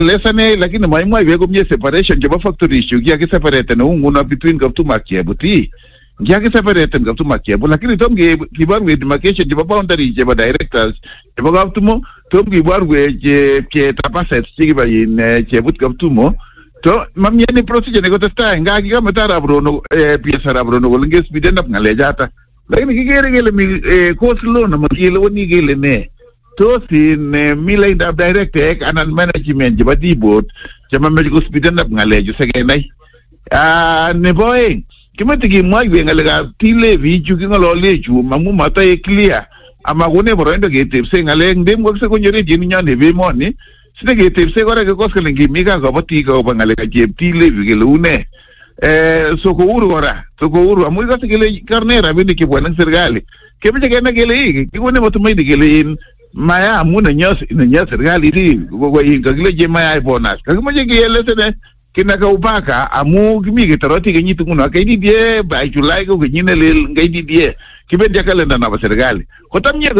lesane lakini maimwa iwe kumye separation jaba factory shu kia separate na unguna between Kaptuma Kiebuti kia separate Kaptuma Kiebu lakini tom kibar we demarcation jaba boundary jaba directors jaba Kaptumo tom kibar we je tapasset sigiba in Kiebut Kaptumo to mamyeni procedure nego testa nga kiga matara brono piesa brono golnges bidenda ngalejata lakini kigere gele mi coastal na makilo ni gele ne to sin milay da director anan management jaba di board jama medical bidenda ngalejo segenay ne boy kimatigi moy we ngalega tile viju ngalo leju mamu mata e clear amagone borondo gete sengale ndem gokse ko nyori jini nyane be moni sine gete se gore ko koskele ngimiga ko bati ko bangalega jepti le vigele une so ko uru amu ga tegele karnera bindi ke bwana sergali ke bije ke na gele ki wone moto mai gele in maya amu na nyos sergali ri go in ga gele je maya bonus ka mo je gele sene kina ka upaka amu kimi ke taroti ke nyitu kuno ka di die ba julai ko nyine le ngai di die kibe dia kalenda na sergali ko tamye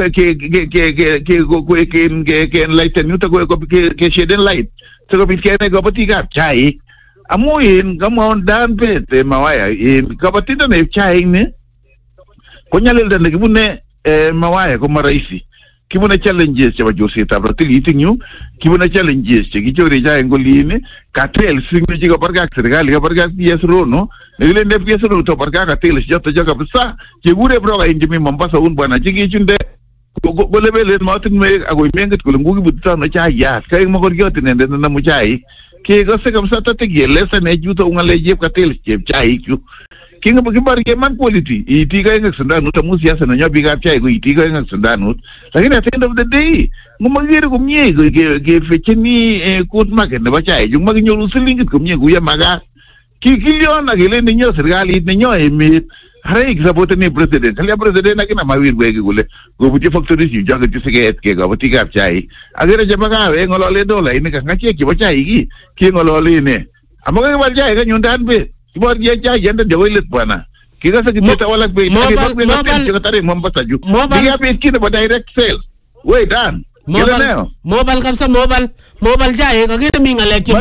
ke light new to ko ke sheden light to ko ke go patika chai amu in gamon dan pete mawaya in kabatinda ne chai ne ko nyalel dan ke bunne mawaya ko maraisi kibuna challenges chaba josi tabra tili tinyu kibuna challenges chigi chori ja ngolini katel singi jiga parga sergali ga parga PS rono negile ne PS rono to parga katel jota jaga psa jigure bro injimi Mombasa un bwana jigi chunde golebele matin me ago menget ko ngugi butta no cha ya kay mo gor yote ne na mu chai ke go se kam sa ta te gele sa ne juto ngale jeb katel jeb chai ku kinga kibar ke man politi itiga ngak sandanu tamu siasa na nyabi ga chai go itiga ngak sandanu lakini at the end of the day ngumagire ko mye ge fecheni court market na bachai jung mag nyolu silingit ko mye guya maga kilion na gele ni nyo sergali ni nyo emi hare exabote ni president kali president na kina mawir go gule go buti factory si jaga ti sege ke go buti ga chai agere jamaga we ngolole dola ini ka ngache ki bachai ki ngolole ne amaga ba chai ga nyundan be Kibor dia janda dewelet bwana. Kika sa kita walak be. Mombasa ju. Dia be kita ba direct sales. Wait dan. Mobile kapsa mobile jaye ko kita mingale ki.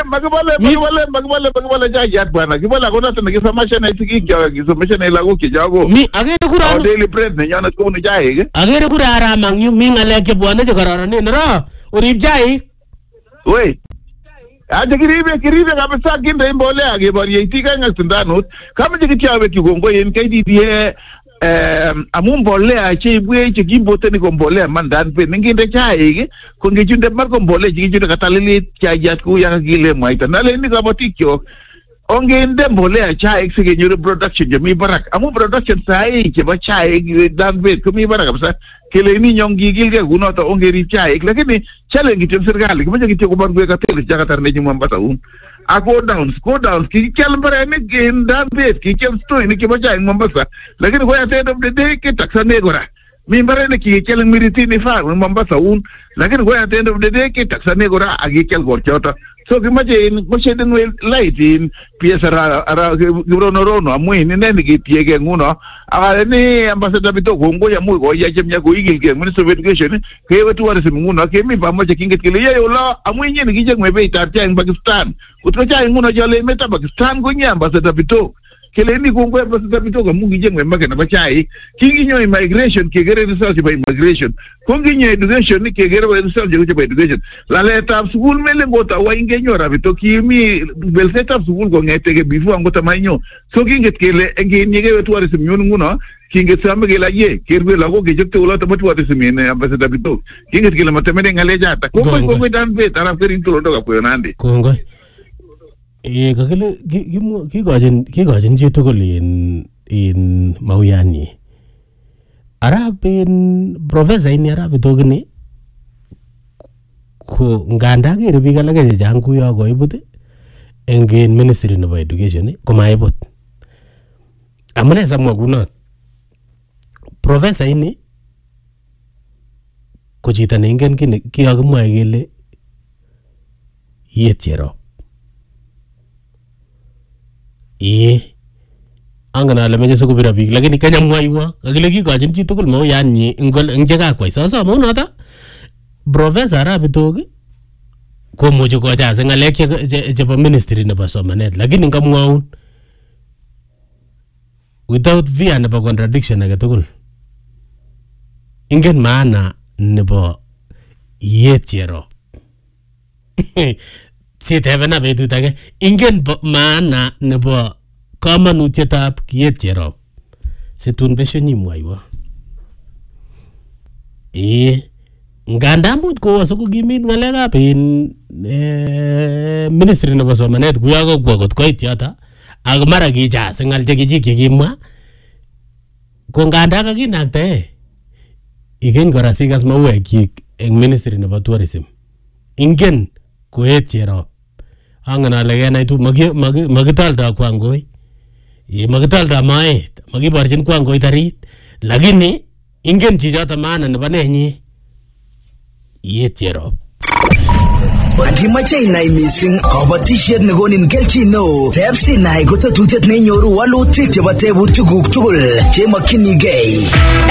Magwala jaye bwana. Kibala ko na tana kisa mashine itiki kisa mashine lago ki jago. Mi agere kura. Daily bread ne yana ko ni jaye. Agere kura aramang yu mingale ki bwana je karara ni nra. Urib jaye. Wait. Aje kiribe kabisa kinda imbole age bari itika ngasindano kama jikitiawe kigongo yen kaidi die amumbole ache ibwe chigimbote ni kombole mandan pe nginde chaige kongejunde mar kombole jigijunde katalili chajat ku yang gile maita nale ni kabotikyo ongende mbole acha exige nyure production jami barak amu production sai ke ba chai dan pe kumi barak kabisa kele ni nyongi gilge guno to ongeri chai lakini challenge tim sergali kuma jigi ko bar ka tele jaga tar ne nyum bata go down ki kel bare ne gen dan pe ki kel sto ni ke ba chai Mombasa lakini ko ya tedo de ke taksa ne gora mi bare ne ki kel miriti ni fa Mombasa lakini ko ya tedo de ke taksa ne gora agi kel gor chota so kimaje in mashedin we light in piesa ara gibrono rono amui ni nene ki tiege nguno aga ni ambassador bito gongo ya mu go ya jemnya go igil ke minister of education ke wetu wari se nguno ke mi ba moja kinget kile ye ola amui nyene ki jeng mebe tartia in Pakistan utro nguno jale meta Pakistan go nya ambassador bito kele ni gongo ambassador bito go mu jeng mebe na bachai kingi nyo immigration ke gere research by immigration kongi nyo education ni ke gere research by education la leta school mele ngota wa nyora bito kimi bel setup school go ngete ke bifu angota mainyo so kinget kele engi nyege wetu wari sim yunu nguno kinget sambe gela ye kerbe lago ke jekte ulo tamatu wari sim ne ambassador bito kinget kele matemene ngale jata kongo dan be taraf kerin to ndo ko yonande kongo kakele kikochin chitugul in mauyani arap in professor ini arap itokini ko nganda kere biik alak chechang kuyo koibut eng ministry nebo education komaibut amune samwa kunot professor ini ko chito neingen kiyokimwoe kele yet Cherop angen ale meche sikobira biik lakini kanyamwaiwo kakile kikochin chitugul mauyanyi eng chekakwai sosom unoto professor Arap Itok komuche kochase ngalek chebo ministry nebo somanet, lakini ngamwaun without fear nebo contradiction age tugul. Ingen maana nebo iyet Cherop. Sitebena betut age, ingen maana nebo kamanutietab kiyet Cherop. Situn besho nyimwaiwa. Nganda mut ko waso kukimit ngalekab ministry nebo somanet kuya kokwa kot koit yoto ak mara kichas ngal chekijik chekimwa ko nganda kakinaktae igen kora sikas mauwekchik eng ministry nebo tourism. Ingen koet Cherop. Angen ale kenai tu makitalda kwangoi. Makitalda maet, makiborchin kwangoi tarit, lakini ingen chichoto maana nebo nenyi. Iyet Cherop. Akimache inai missing kabatishet nekonin kelchin neo. Teb sinai ko tetutiet nenyoru walutik chebo tebutikuk tugul chemakchinigei.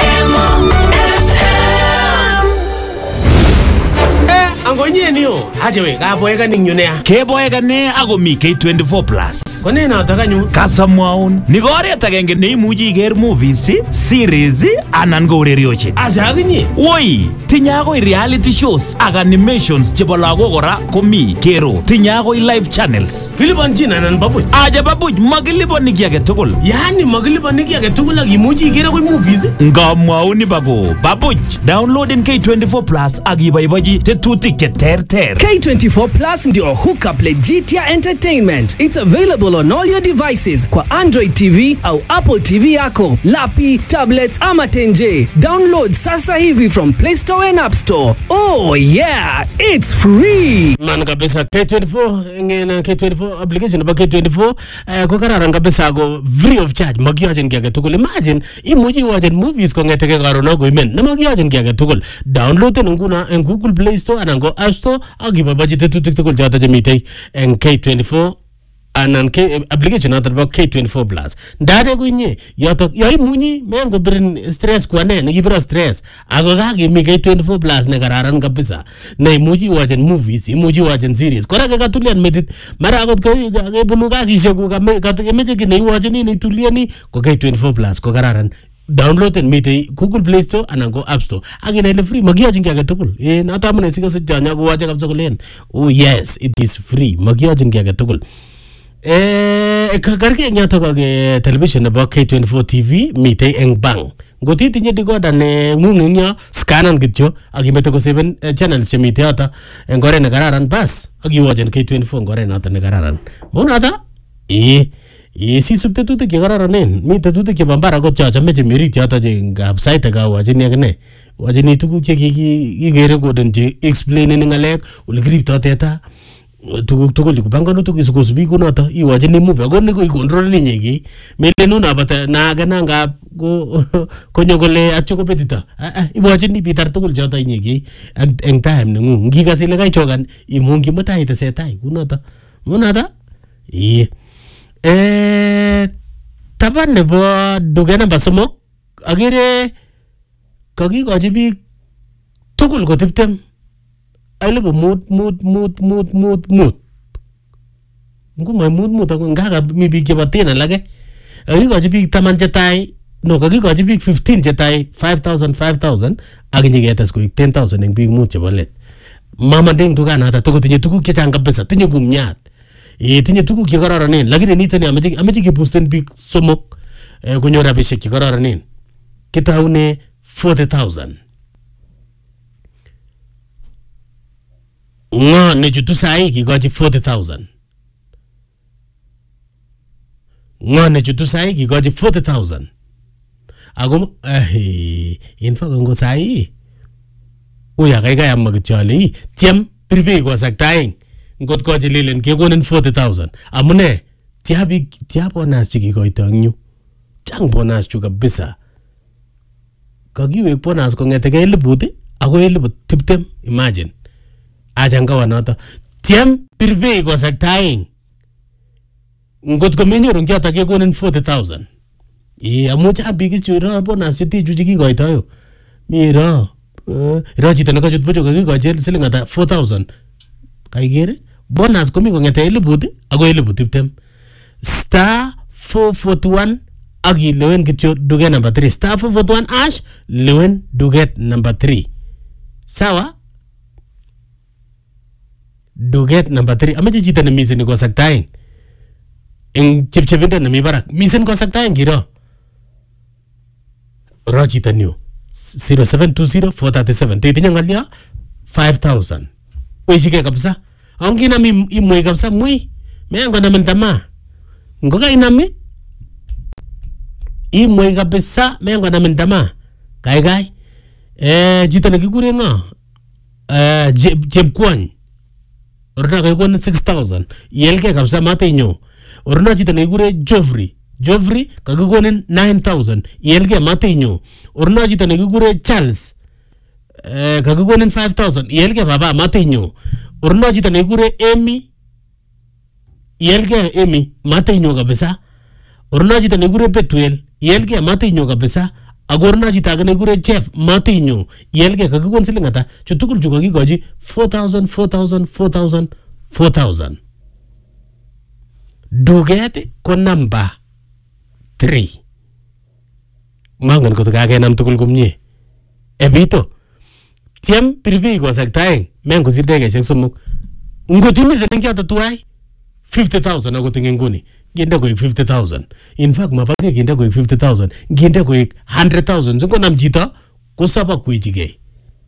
Angonye niyo, hajewe kaboeka ningyunea. Keboeka ne ako mi K24 Plus. Kone noto kanyu. Kasamwaun, ni oret agenge neimuchi iker movies, series anan ko urerioshek. Asa akinye. Woi, tinye akoi reality shows ak animations chebo lagok kora komi kero. Tinye akoi live channels. Kilipanchin anan babuch? Aja babuch makilipani kiy age tugul. Yani makilipani kiy age tugul ak imuchi iker akoi movies? Ngamwaun bako, babuch, downloaden K24 Plus ak iboibochi tetutik che terter. K24 Plus ndio hookup legitia entertainment. It's available on all your devices kwa Android TV au Apple TV yako, lapi, tablets ama tenje. Download sasa hivi from Play Store and App Store. Oh yeah, it's free. Man kabisa K24 ngena K24 application ba K24 ko kararan kabisa go free of charge magiyachen kiy age tugul. Imagine imuchi watch movies kongeteke karon ako imen na magiyachen kiy age tugul. Download nguna en Google Play Store anan ko App Store ak ibabaji tetutik tugul joto chemitei en K24 anan application noton bo K24 Plus. Ndade kunye yotok yoimunyi men ko birin stress kwane nekibiro stress ako kakimi K24 Plus ne kararan kabisa ne imuchi watchen movies, imuchi watchen series. Kora katulian metit mara akot kebunu kasisiek ku kameche ki neiwatcheni neituliani ko K24 Plus ko kararan. Download and meet Google Play Store anan ko App Store. Again, ile free magiyachin kiy age tugul. Nata amune sikose janya ko wache kabisa kulen. Oh yes, it is free. Magiyachin kiy age tugul. Karke nyato kage television nebo K24 TV mitei eng bang. Ngoti tinye decoder ne ngungeng yo scanan kityo ak imete ko 7 channels che mitei ata eng oret ne kararan bas ak iwatchen K24 eng oret noto ne kararan. Monata? Si subtetutik che kararanen, mi tetutik chebo mbar akot chachame che mirit choto che ngap site ka wachini akine. Wachini tuguk che kikere koden che explainen ngalek ole kiripto teta. Tuguk tugul kupanganutik isukosubi kunoto iwachini movie ako ni ko ikontrol ni nyeki. Melenu na bata na gana ngap konyo kole atyo ko petita. Iwachini pitar tugul choto nyeki eng time nengu. Ngikas ile kaichokan imungi mutai tesetai kunoto. Monata? Taban nebo duket namba 3 agere kakikochi biik tugul ko 20 alipo mut ngumai mut ako ngaga mi biik chebo 10 alake kakikochi biik 10 chetai kakikochi biik 15 chetai 5,000 ak nyiketes koik 10,000 eng biik mut chebo let. Mama ding dukanata tokotinye tuguk chechang kabisa, tinye kumnyat. Tinye tuguk che kararanen lakini nitoni ameche keboosten biik somok konyor rabishek che kararanen. Kitaune 40,000. Ngo ne chutu sai kikochi 40,000. Ngo ne chutu sai kikochi 40,000. Ako info ngo sai. Uya kai amma kichale tiem prive ko saktaeng. Ngot ko chililen kekonin 40,000. Amune tia bonus chikikoito eng yu. Chang bonus chu kabisa. Kakiwek bonus kongeteke 1,000 ako 20,000 imagine. Acha ngawa noto. Tiem pirbe ko saktaeng. Ngot ko menyoru kyoto kekonin 40,000. Amucha biik chu ro bonus cheti chu chikikoito yo. Mi ro chito nekachut bocho kakikochi siling ata 4,000. Kaikere bonus komi kongete 1000 agoi 2020 star 441 ak ilewen kityo duket number 3 star 441 ash lewen duket number 3 sawa duket number 3 amache chito ne misen ko saktaen eng chepchepindo nemi barak misen ko saktaen kiro ro chito new 0720 titinye ngalyo 5000 oishike kabisa angina mi imwe kabisa mwi mengo na mtama ngoka inami imwe kabisa mengo na mtama kai chito nekikure ngo chepkwony orna kakikon 6000 yelke kabisa matenyo orna chito nekikure Joffrey kakikonin 9000 yelke matenyo orna chito nekikure Charles kakikonin 5000 yelke baba matenyo orna chito nekikure Amy yelke Amy matenyo kabisa orna chito nekikure Betwel yelke matenyo kabisa agorna chito age nekikure Jeff matenyo yelke kakikon siling ata chutugul chu kakikoji 4000 duget ko number 3 mangan ko kakenam tugul komie ebito tiem pirvi ko saktaeng men ko sildegeshek somok ngotimi siling choto tuai 50000 akot ing nguni nginde koik 50000 in fact mapake kinde koik 50000 nginde koik 100000 singonam chito kosoba kwechigei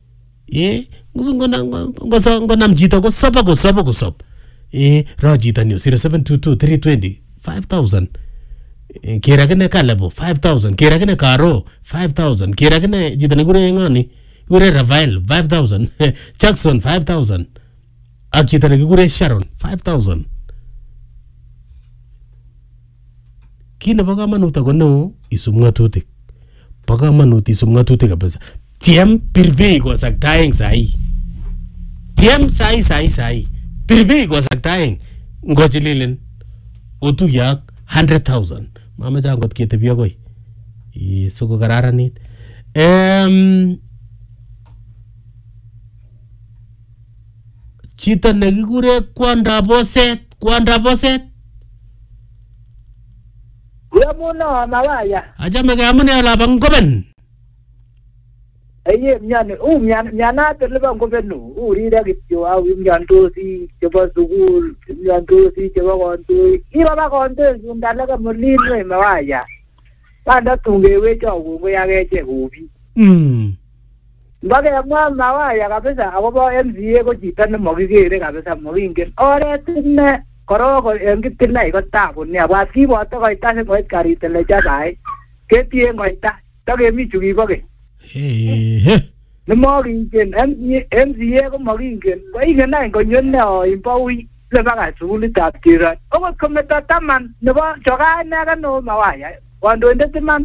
ngonam chito kosoba ro chito new 0722 320 5000 kirakine Kalebo 5000 kirakine Karo 5000 kirakine chito nekure ngani kure Rafael 5000 Jackson 5000 ak chito nekikure Sharon 5000 kit nebo kamanut ako neo isub ngatutik bo kamanut isub ngatutik kabisa tiem pirbei ko saktaeng sai tiem sai pirbei ko saktaeng ngochililen otuyak 100,000 mama jangot ketebi agoi soko kararanit chito nekikure kwanda boset Yamuno mawaya. Achame kamune ala bangoben. Aye myana terliba ngobenu. Urira kityo au myandosi chebo sukul, myandosi chebo kontoi. Iba ba kontoi undalaga mulinwe mawaya. Panda tungewe chongo yageche kubi. Mbage mwa mawaya kabisa akobo MCA ko chito nemokikere kabisa mokingen. Oret ne koroko engitile ko tabu ne abwat kiboto koita se koit karit le jabai ketien koita takemi chukiboke nemokingen MCA ko mokingen ko ingen nai konyon ne impowi le baka sukulitab kirat okot kometo taman nebo chokae nekano mawaya kandoindet iman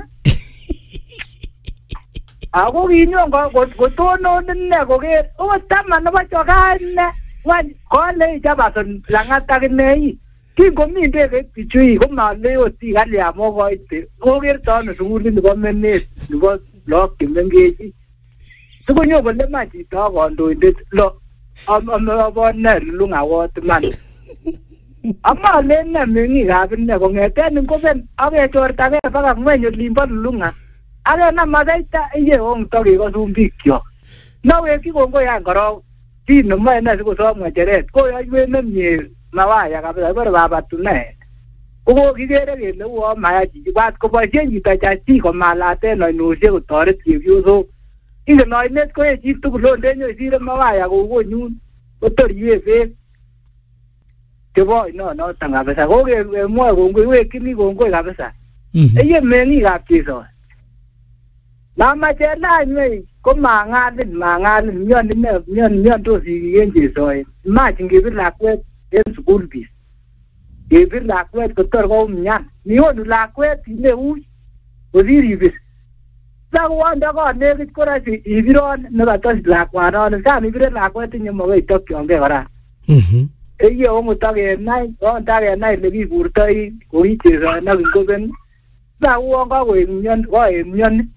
ako kinyon kotonon ine koker okot taman nebo chokae ne wan kole jabaton langat akine kingomi ndege pichu komale oti kali amokoite okerto no sukuli nebo menet nebo blok kimengeji tukonyo kole machito kandoindet lo amabone lungawot man amale ne mengi kabine kongeten ngoben akechortage baka ngwenyo limbo lunga ake na madaita iye ong toki ko sumbikyo nawe kikongo yan koro Tino maena siko somo ngecheret ko yaiwe nemie mawaya kabisa bora baba tune uko kigere kele uo maya chi bat ko boisien chito chachi ko malate no inusie kotoret chepyoso ingen noinet ko chi tugul ondenyo isire mawaya ko konyun kotoriwe beek chebo no tanga kabisa ko ke mwa kongoi wekini kongoi kabisa eye mengi kap chiso mama chela nywe ko mangalin myon to sigen jesoe mach ngibir lakwet en school fees ngibir lakwet kotor ko myan nionu lakwet ne uy koziri bis sa wanda ko nekit korasi ibiron ne batos lakwanon sa ibire lakwet nye mo itokionge kora eye ongo tage nai le biburtoi ko icheso na ngoben sa wonga ko myon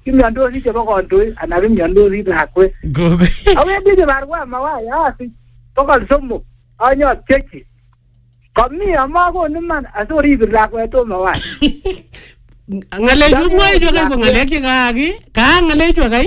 kimyandosi chebo kontoi anan kimyandosi lakwet awendi barwa mawaya asi bokol somok anyotyechi komi amakonu man asoribir lakwet tomo wai ngalechu mwae jwa kai ko ngalek che ka ngalechu kai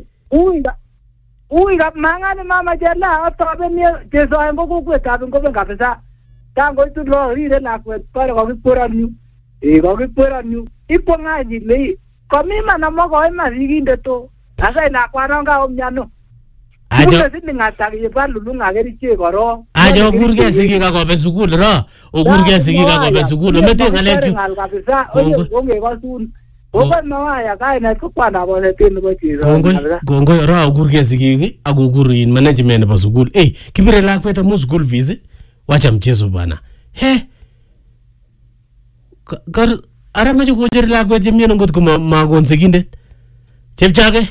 ui kap mangani mama jela atobe ni jeso en boku kweta ngoben kabisa tango itu lo rire lakwet pare ko kiporanyu ipo ngaji le komi mana moko ema siginde to asa lakwaranga omnyano aja ngata ke balulu ngageri che koro aja okurge sigika kobe sukul ro okurge sigika kobe sukul mete ngalechu kabisa onge kosun Oba mawaya kaina kukwana bole tenu bachiro. Gongo ra okurge sigiki akokuru in management nebo sukul. Kibire lakwet amu school fees wacha mchezo bana. Kar ara meje kojer lakwet yemien ngot ko magon sigindet. Chepchage.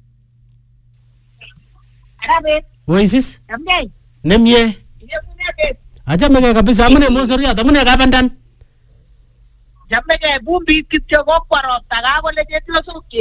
Arabe. Oisis? Namdai. Nemye. Acha mege kabisa amune mosoriat amune kabandan. Jamme ke bumbi kityo ko kwarota ka kole cheto suki